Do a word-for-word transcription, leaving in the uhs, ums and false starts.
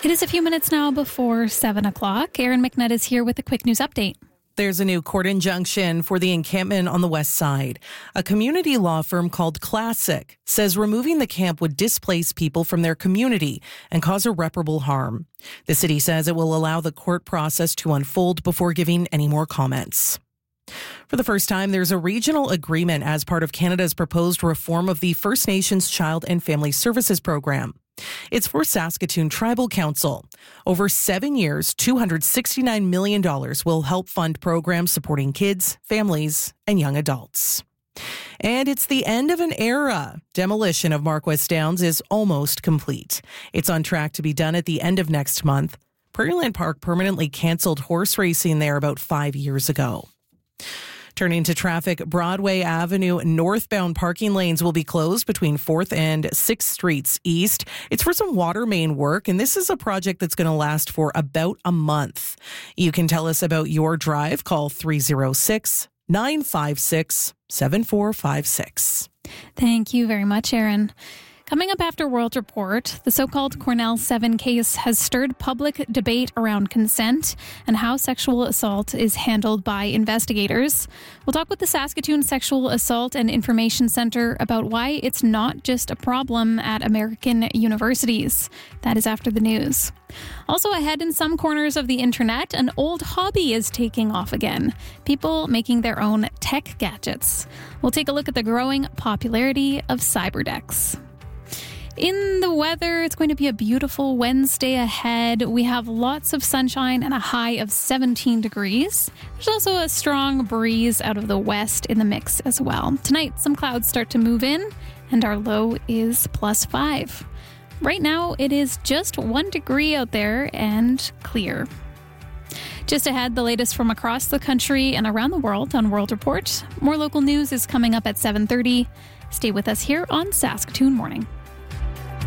It is a few minutes now before seven o'clock. Erin McNutt is here with a quick news update. There's a new court injunction for the encampment on the west side. A community law firm called Classic says removing the camp would displace people from their community and cause irreparable harm. The city says it will allow the court process to unfold before giving any more comments. For the first time, there's a regional agreement as part of Canada's proposed reform of the First Nations Child and Family Services Program. It's for Saskatoon Tribal Council. Over seven years, two hundred sixty-nine million dollars will help fund programs supporting kids, families, and young adults. And it's the end of an era. Demolition of Marquess Downs is almost complete. It's on track to be done at the end of next month. Prairieland Park permanently canceled horse racing there about five years ago. Turning to traffic, Broadway Avenue northbound parking lanes will be closed between fourth and sixth Streets East. It's for some water main work, and this is a project that's going to last for about a month. You can tell us about your drive. Call three oh six, nine five six, seven four five six. Thank you very much, Erin. Coming up after World Report, the so-called Cornell seven case has stirred public debate around consent and how sexual assault is handled by investigators. We'll talk with the Saskatoon Sexual Assault and Information Centre about why it's not just a problem at American universities. That is after the news. Also ahead in some corners of the internet, an old hobby is taking off again. People making their own tech gadgets. We'll take a look at the growing popularity of cyberdecks. In the weather, it's going to be a beautiful Wednesday ahead. We have lots of sunshine and a high of seventeen degrees. There's also a strong breeze out of the west in the mix as well. Tonight, some clouds start to move in, and our low is plus five. Right now, it is just one degree out there and clear. Just ahead, the latest from across the country and around the world on World Report. More local news is coming up at seven thirty. Stay with us here on Saskatoon Morning.